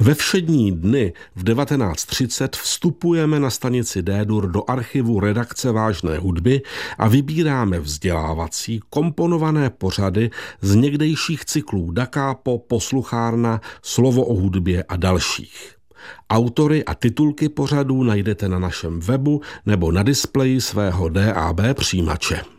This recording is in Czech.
Ve všední dny v 19:30 vstupujeme na stanici D-dur do archivu redakce Vážné hudby a vybíráme vzdělávací komponované pořady z někdejších cyklů Da Capo, Posluchárna, Slovo o hudbě a dalších. Autory a titulky pořadů najdete na našem webu nebo na displeji svého DAB přijímače.